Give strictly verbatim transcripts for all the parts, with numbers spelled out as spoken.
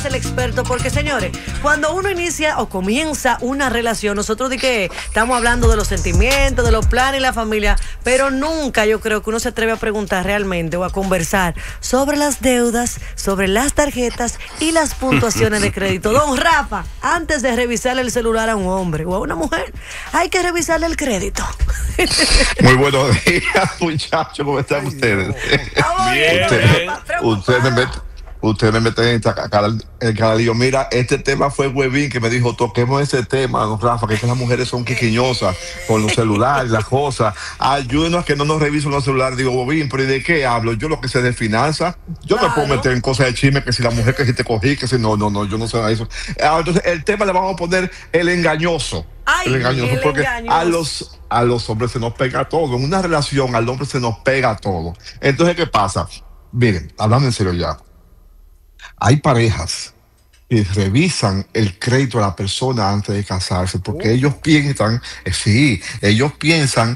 el experto, porque señores, cuando uno inicia o comienza una relación, nosotros de que estamos hablando de los sentimientos, de los planes y la familia, pero nunca yo creo que uno se atreve a preguntar realmente o a conversar sobre las deudas, sobre las tarjetas y las puntuaciones de crédito. Don Rafa, antes de revisarle el celular a un hombre o a una mujer, hay que revisarle el crédito. Muy buenos días, muchachos, ¿cómo están ustedes? Bien, Ustedes usted me meten usted me meten en el canalillo. Mira, este tema fue Webin que me dijo, toquemos ese tema, don Rafa, que las mujeres son quiquiñosas con los celulares, las cosas. Ayúdenos a que no nos revisen los celulares. Digo, Webin, ¿pero y de qué hablo? Yo lo que sé de finanzas, yo claro. me puedo meter en cosas de chisme, que si la mujer que si te cogí, que si no, no, no, yo no sé nada de eso. Entonces, el tema le vamos a poner el engañoso. Ay, el engañoso, el porque engañoso. a los a los hombres se nos pega todo. En una relación al hombre se nos pega todo. Entonces, ¿qué pasa? Miren, hablando en serio ya, hay parejas que revisan el crédito de la persona antes de casarse, porque oh. ellos piensan, eh, sí, ellos piensan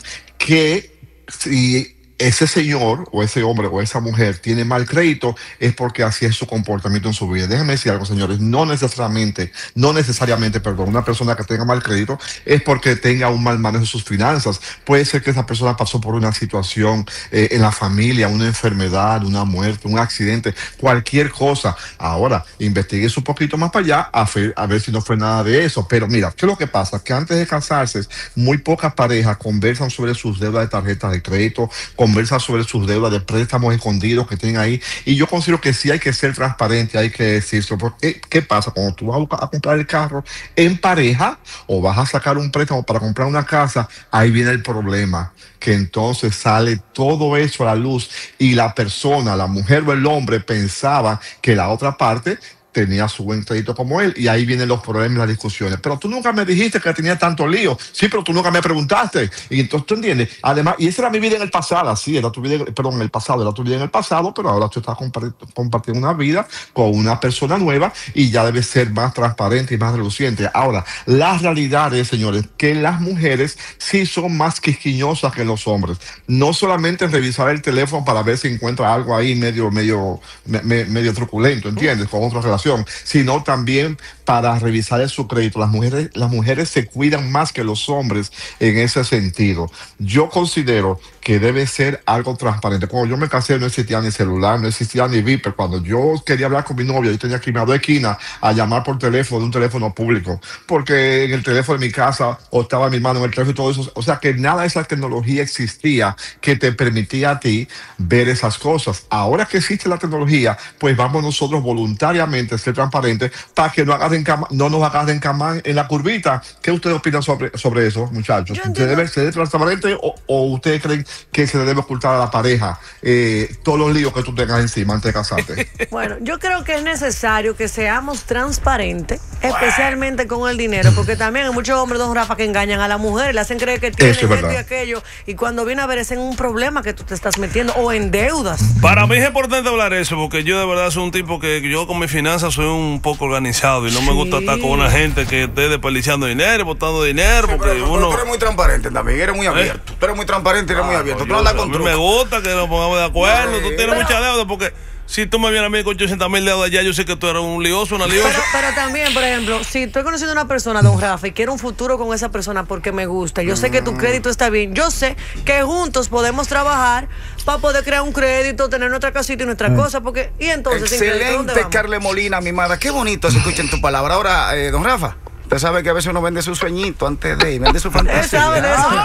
que si ese señor o ese hombre o esa mujer tiene mal crédito es porque así es su comportamiento en su vida. Déjenme decir algo, señores, no necesariamente, no necesariamente, perdón, una persona que tenga mal crédito es porque tenga un mal manejo de sus finanzas. Puede ser que esa persona pasó por una situación eh, en la familia, una enfermedad, una muerte, un accidente, cualquier cosa. Ahora, investigues un poquito más para allá a, fe, a ver si no fue nada de eso. Pero mira, ¿qué es lo que pasa? Que antes de casarse, muy pocas parejas conversan sobre sus deudas de tarjetas de crédito, conversa sobre sus deudas de préstamos escondidos que tienen ahí, y yo considero que sí hay que ser transparente, hay que decirlo, porque ¿qué pasa? Cuando tú vas a comprar el carro en pareja o vas a sacar un préstamo para comprar una casa, ahí viene el problema, que entonces sale todo eso a la luz y la persona, la mujer o el hombre pensaba que la otra parte tenía su buen crédito como él, y ahí vienen los problemas y las discusiones. Pero tú nunca me dijiste que tenía tanto lío. Sí, pero tú nunca me preguntaste. Y entonces tú entiendes. Además, y esa era mi vida en el pasado, sí, era tu vida, perdón, en el pasado, era tu vida en el pasado, pero ahora tú estás compartiendo una vida con una persona nueva y ya debe ser más transparente y más reluciente. Ahora, la realidad es, señores, que las mujeres sí son más quisquiñosas que los hombres. No solamente en revisar el teléfono para ver si encuentra algo ahí medio, medio, me, medio truculento, ¿entiendes? Con otra relación, sino también para revisar su crédito. Las mujeres, las mujeres se cuidan más que los hombres en ese sentido. Yo considero que debe ser algo transparente. Cuando yo me casé no existía ni celular, no existía ni Viper. Cuando yo quería hablar con mi novia, yo tenía que irme a dos esquinas a llamar por teléfono de un teléfono público, porque en el teléfono de mi casa o estaba mi mano en el teléfono y todo eso. O sea que nada de esa tecnología existía que te permitía a ti ver esas cosas. Ahora que existe la tecnología, pues vamos nosotros voluntariamente a ser transparentes para que no agarren cama, no nos agarren cama en la curvita. ¿Qué ustedes opinan sobre, sobre eso, muchachos? ¿Se debe ser transparente o, o ustedes creen que se le debe ocultar a la pareja eh, todos los líos que tú tengas encima antes de casarte? Bueno, yo creo que es necesario que seamos transparentes, especialmente con el dinero, porque también hay muchos hombres, don Rafa, que engañan a la mujer, le hacen creer que tienen esto y aquello, y cuando viene a ver es en un problema que tú te estás metiendo o en deudas. Para mí es importante hablar eso, porque yo de verdad soy un tipo que yo con mis finanzas soy un poco organizado y no me Sí. gusta estar con una gente que esté desperdiciando dinero, botando dinero, porque pero, uno... Tú eres muy transparente también, eres muy abierto. ¿Eh? Tú eres muy transparente y eres ah, muy abierto. No, tú no andas con a mí truco. me gusta que nos pongamos de acuerdo. Sí, tú tienes pero... mucha deuda, porque si tú me vienes a mí con ochocientas mil deudas ya, yo sé que tú eres un lioso, una liosa. Pero, pero también, por ejemplo, si estoy conociendo a una persona, don Rafa, y quiero un futuro con esa persona porque me gusta, yo sé que tu crédito está bien, yo sé que juntos podemos trabajar para poder crear un crédito, tener nuestra casita y nuestra mm. cosa, porque, y entonces... Excelente, Carle Molina, mi madre, qué bonito se escucha en tu palabra. Ahora, eh, don Rafa, usted sabe que a veces uno vende su sueñito antes de, y vende su fantasía. ¿Sabe de eso?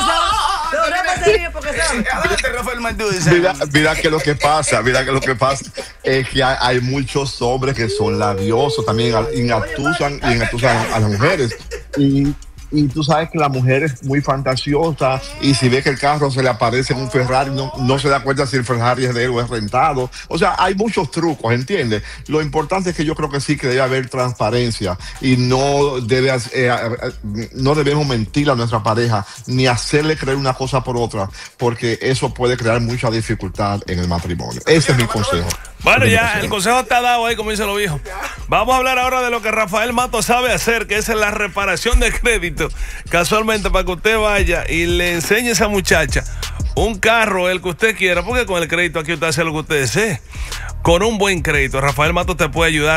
Mira, mira que lo que pasa, mira que lo que pasa es que hay, hay muchos hombres que son labiosos, también engatusan y engatusan a las mujeres. Y y tú sabes que la mujer es muy fantasiosa y si ve que el carro se le aparece en un Ferrari, no, no se da cuenta si el Ferrari es de él o es rentado. O sea, hay muchos trucos, ¿entiendes? Lo importante es que yo creo que sí que debe haber transparencia y no debe eh, no debemos mentir a nuestra pareja ni hacerle creer una cosa por otra, porque eso puede crear mucha dificultad en el matrimonio. Ese es mi consejo. Bueno, ya el consejo está dado ahí, como dicen los viejos. Vamos a hablar ahora de lo que Rafael Matos sabe hacer, que es la reparación de crédito. Casualmente, para que usted vaya y le enseñe a esa muchacha un carro, el que usted quiera, porque con el crédito aquí usted hace lo que usted desee. Con un buen crédito, Rafael Matos te puede ayudar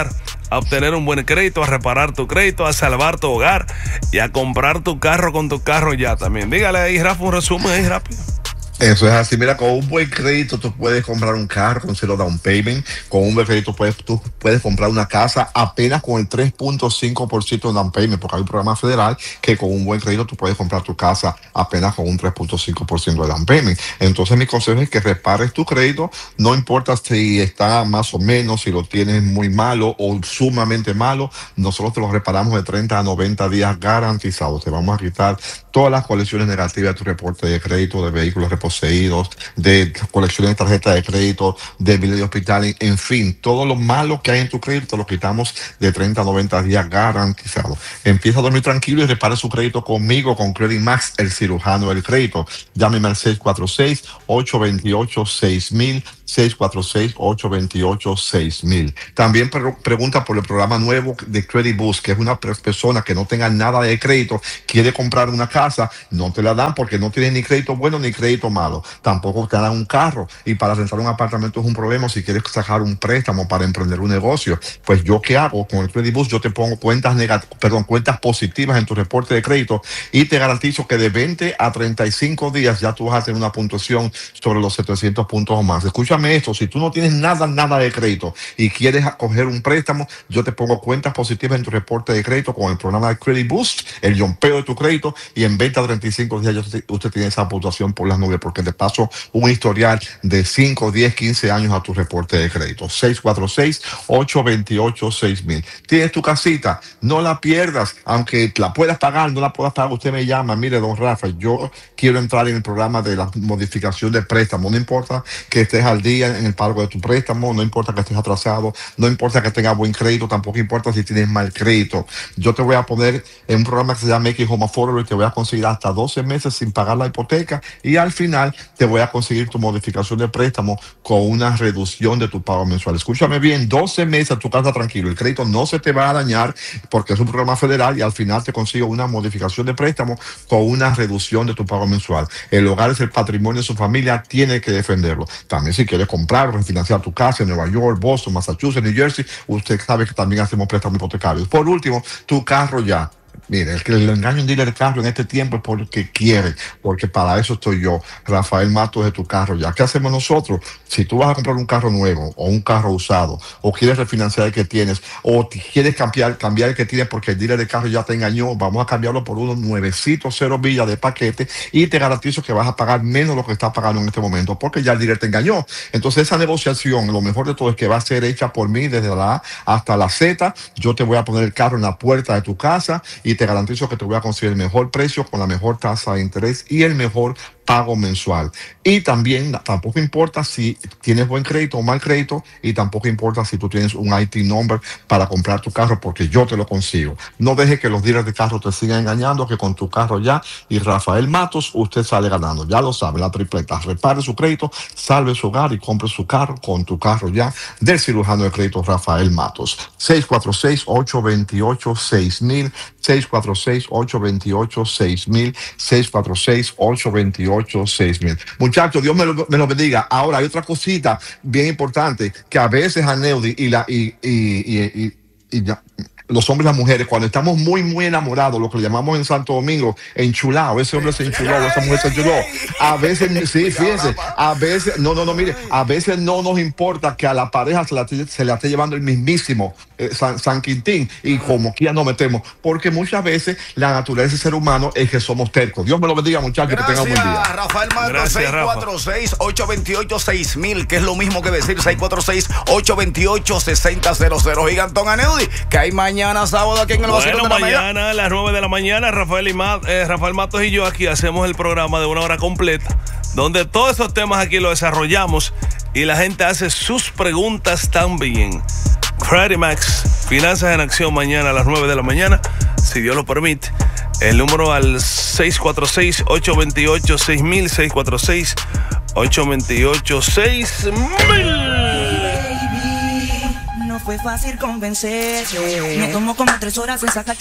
a obtener un buen crédito, a reparar tu crédito, a salvar tu hogar y a comprar tu carro con tu carro ya también. Dígale ahí, Rafa, un resumen ahí rápido. Eso es así, mira, con un buen crédito tú puedes comprar un carro con cero down payment, con un buen crédito puedes, tú puedes comprar una casa apenas con el tres punto cinco por ciento de down payment, porque hay un programa federal que con un buen crédito tú puedes comprar tu casa apenas con un tres punto cinco por ciento de down payment. Entonces mi consejo es que repares tu crédito, no importa si está más o menos, si lo tienes muy malo o sumamente malo, nosotros te lo reparamos de treinta a noventa días garantizados. Te vamos a quitar todas las colecciones negativas de tu reporte de crédito, de vehículos poseídos, de colecciones de tarjetas de crédito, de biles de hospital, en fin, todo lo malo que hay en tu crédito te lo quitamos de treinta a noventa días garantizado. Empieza a dormir tranquilo y repare su crédito conmigo, con Credit Max, el cirujano del crédito. Llámeme al seis cuatro seis, ocho dos ocho, seis mil, seis cuatro seis, ocho dos ocho, seis mil. También pre pregunta por el programa nuevo de Credit Boost, que es una persona que no tenga nada de crédito, quiere comprar una casa, no te la dan porque no tienes ni crédito bueno ni crédito malo. Tampoco te dan un carro, y para rentar un apartamento es un problema. Si quieres sacar un préstamo para emprender un negocio, pues yo qué hago con el Credit Boost, yo te pongo cuentas negativas, perdón, cuentas positivas en tu reporte de crédito, y te garantizo que de veinte a treinta y cinco días ya tú vas a tener una puntuación sobre los setecientos puntos o más. Escúchame esto, si tú no tienes nada, nada de crédito y quieres coger un préstamo, yo te pongo cuentas positivas en tu reporte de crédito con el programa de Credit Boost, el yompeo de tu crédito, y en veinte a treinta y cinco días usted, usted tiene esa puntuación por las nubes, porque te paso un historial de cinco, diez, quince años a tu reporte de crédito. seis cuatro seis, ocho dos ocho, seis mil. Tienes tu casita, no la pierdas, aunque la puedas pagar, no la puedas pagar, usted me llama, mire, don Rafa, yo quiero entrar en el programa de la modificación de préstamo. No importa que estés al día en el pago de tu préstamo, no importa que estés atrasado, no importa que tengas buen crédito, tampoco importa si tienes mal crédito. Yo te voy a poner en un programa que se llama X Home Affordable, y te voy a conseguir hasta doce meses sin pagar la hipoteca, y al final te voy a conseguir tu modificación de préstamo con una reducción de tu pago mensual. Escúchame bien, doce meses a tu casa tranquilo, el crédito no se te va a dañar porque es un programa federal, y al final te consigo una modificación de préstamo con una reducción de tu pago mensual. El hogar es el patrimonio de su familia, tiene que defenderlo. También si quieres comprar o refinanciar tu casa en Nueva York, Boston, Massachusetts, New Jersey, usted sabe que también hacemos préstamos hipotecarios. Por último, tu carro ya. Mire, el que le engaña un dealer de carro en este tiempo es porque quiere, porque para eso estoy yo, Rafael Matos, de tu carro ya. ¿Qué hacemos nosotros? Si tú vas a comprar un carro nuevo o un carro usado, o quieres refinanciar el que tienes, o quieres cambiar, cambiar el que tienes porque el dealer de carro ya te engañó, vamos a cambiarlo por unos nuevecitos, cero millas de paquete, y te garantizo que vas a pagar menos de lo que estás pagando en este momento, porque ya el dealer te engañó. Entonces esa negociación, lo mejor de todo es que va a ser hecha por mí desde la A hasta la Z. Yo te voy a poner el carro en la puerta de tu casa, y te garantizo que te voy a conseguir el mejor precio con la mejor tasa de interés y el mejor pago mensual. Y también tampoco importa si tienes buen crédito o mal crédito, y tampoco importa si tú tienes un I T number para comprar tu carro, porque yo te lo consigo. No dejes que los dealers de carro te sigan engañando, que con tu carro ya y Rafael Matos usted sale ganando. Ya lo sabe, la tripleta. Repare su crédito, salve su hogar y compre su carro con tu carro ya del cirujano de crédito Rafael Matos. seis cuatro seis, ocho dos ocho, seis mil, seis cuatro seis, ocho dos ocho, seis mil, seis cuatro seis, ocho dos ocho, seis mil. Muchachos, Dios me lo, me lo bendiga. Ahora hay otra cosita bien importante, que a veces Aneudi y la y, y, y, y, y ya, los hombres y las mujeres, cuando estamos muy, muy enamorados, lo que le llamamos en Santo Domingo, enchulado, ese hombre se enchuló, esa mujer se enchuló. A veces, sí, fíjense, a veces, no, no, no, mire, a veces no nos importa que a la pareja se la, se la esté llevando el mismísimo eh, San, San Quintín, y como quiera nos metemos, porque muchas veces la naturaleza del ser humano es que somos tercos. Dios me lo bendiga, muchachos, que tengan un buen día. Rafael Matos, seis cuatro seis, ocho dos ocho, seis mil, que es lo mismo que decir seis cuatro seis, ocho dos ocho, seis cero cero cero. Gigantón Aneudi, que hay mañana sábado aquí en el Bueno, de la mañana a las nueve de la mañana, Rafael, y Ma, eh, Rafael Matos y yo aquí hacemos el programa de una hora completa, donde todos esos temas aquí los desarrollamos y la gente hace sus preguntas también. Credit Max, Finanzas en Acción, mañana a las nueve de la mañana, si Dios lo permite. El número al seis cuatro seis, ocho dos ocho, seis mil, seis cuatro seis, ocho dos ocho, seis mil. No fue fácil convencerse. Me tomó como tres horas en sacar